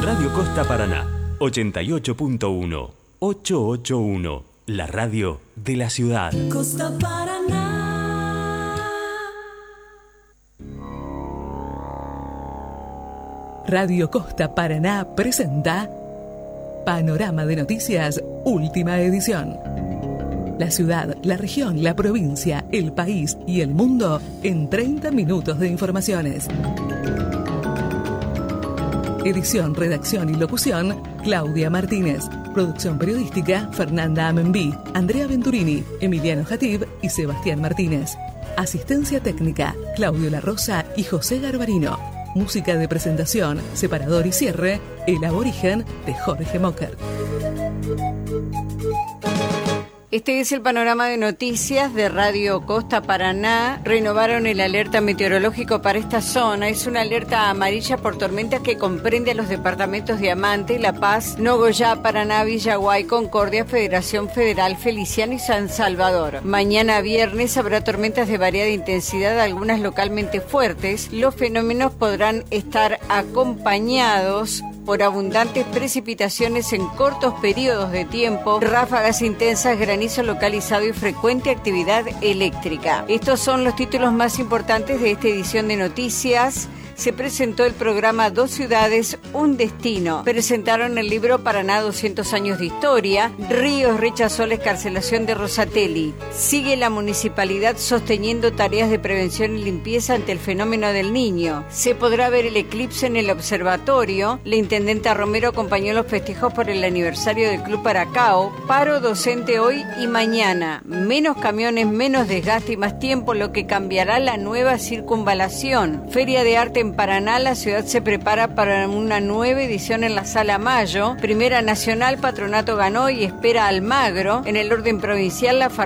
Radio Costa Paraná, 88.1, 881, la radio de la ciudad. Costa Paraná. Radio Costa Paraná presenta Panorama de Noticias, última edición. La ciudad, la región, la provincia, el país y el mundo en 30 minutos de informaciones. Edición, redacción y locución, Claudia Martínez. Producción periodística, Fernanda Amenbí, Andrea Venturini, Emiliano Jatib y Sebastián Martínez. Asistencia técnica, Claudio La Rosa y José Garbarino. Música de presentación, separador y cierre, El Aborigen de Jorge Mocker. Este es el panorama de noticias de Radio Costa Paraná. Renovaron el alerta meteorológico para esta zona. Es una alerta amarilla por tormentas que comprende a los departamentos Diamante, La Paz, Nogoyá, Paraná, Villaguay, Concordia, Federación Federal, Feliciano y San Salvador. Mañana viernes habrá tormentas de variada intensidad, algunas localmente fuertes. Los fenómenos podrán estar acompañados por abundantes precipitaciones en cortos periodos de tiempo, ráfagas intensas, granizo localizado y frecuente actividad eléctrica. Estos son los títulos más importantes de esta edición de noticias. Se presentó el programa Dos Ciudades, Un Destino. Presentaron el libro Paraná 200 años de historia. Ríos rechazó la excarcelación de Rosatelli. Sigue la municipalidad sosteniendo tareas de prevención y limpieza ante el fenómeno del Niño. Se podrá ver el eclipse en el observatorio. La intendenta Romero acompañó los festejos por el aniversario del Club Paracao. Paro docente hoy y mañana. Menos camiones, menos desgaste y más tiempo, lo que cambiará la nueva circunvalación. Feria de Arte en Paraná, la ciudad se prepara para una nueva edición en la Sala Mayo. Primera Nacional, Patronato ganó y espera Almagro. En el orden provincial, la